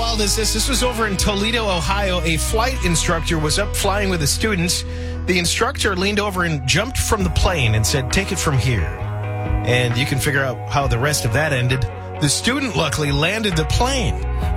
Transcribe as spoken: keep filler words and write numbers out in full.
wild is this? This was over in Toledo, Ohio. A flight instructor was up flying with the students. The instructor leaned over and jumped from the plane and said, "Take it from here." And you can figure out how the rest of that ended. The student luckily landed the plane.